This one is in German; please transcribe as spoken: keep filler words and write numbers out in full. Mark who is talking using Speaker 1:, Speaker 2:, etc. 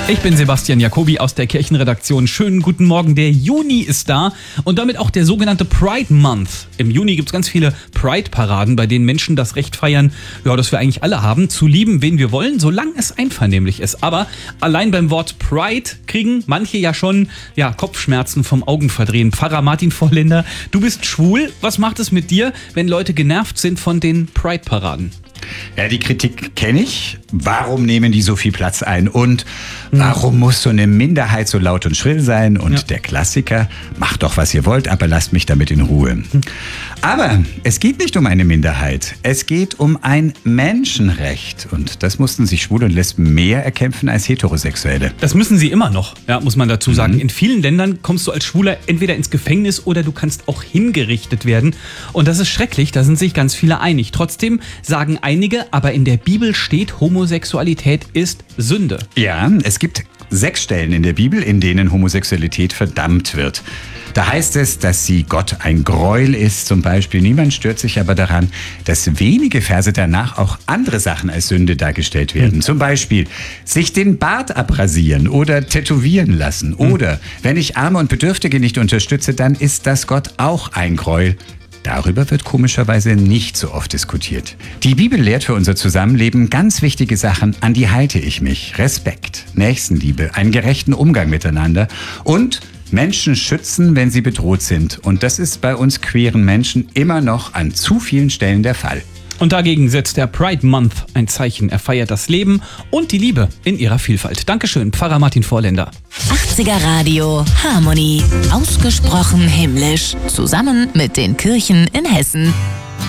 Speaker 1: Ich bin Sebastian Jacobi aus der Kirchenredaktion. Schönen guten Morgen. Der Juni ist da und damit auch der sogenannte Pride Month. Im Juni gibt es ganz viele Pride-Paraden, bei denen Menschen das Recht feiern, ja, das wir eigentlich alle haben, zu lieben, wen wir wollen, solange es einvernehmlich ist. Aber allein beim Wort Pride kriegen manche ja schon ja, Kopfschmerzen vom Augenverdrehen. Pfarrer Martin Vorländer, du bist schwul. Was macht es mit dir, wenn Leute genervt sind von den Pride-Paraden?
Speaker 2: Ja, die Kritik kenne ich. Warum nehmen die so viel Platz ein? Und warum muss so eine Minderheit so laut und schrill sein? Und ja. Der Klassiker, macht doch, was ihr wollt, aber lasst mich damit in Ruhe. Aber es geht nicht um eine Minderheit. Es geht um ein Menschenrecht. Und das mussten sich Schwule und Lesben mehr erkämpfen als Heterosexuelle.
Speaker 1: Das müssen sie immer noch, ja, muss man dazu sagen. Mhm. In vielen Ländern kommst du als Schwuler entweder ins Gefängnis oder du kannst auch hingerichtet werden. Und das ist schrecklich, da sind sich ganz viele einig. Trotzdem sagen einige, aber in der Bibel steht, Homosexualität ist Sünde.
Speaker 2: Ja, es gibt sechs Stellen in der Bibel, in denen Homosexualität verdammt wird. Da heißt es, dass sie Gott ein Gräuel ist, zum Beispiel. Niemand stört sich aber daran, dass wenige Verse danach auch andere Sachen als Sünde dargestellt werden. Mhm. Zum Beispiel sich den Bart abrasieren oder tätowieren lassen. Mhm. Oder wenn ich Arme und Bedürftige nicht unterstütze, dann ist das Gott auch ein Gräuel. Darüber wird komischerweise nicht so oft diskutiert. Die Bibel lehrt für unser Zusammenleben ganz wichtige Sachen, an die halte ich mich. Respekt, Nächstenliebe, einen gerechten Umgang miteinander und Menschen schützen, wenn sie bedroht sind. Und das ist bei uns queeren Menschen immer noch an zu vielen Stellen der Fall.
Speaker 1: Und dagegen setzt der Pride Month ein Zeichen. Er feiert das Leben und die Liebe in ihrer Vielfalt. Dankeschön, Pfarrer Martin Vorländer.
Speaker 3: achtziger Radio Harmony. Ausgesprochen himmlisch. Zusammen mit den Kirchen in Hessen.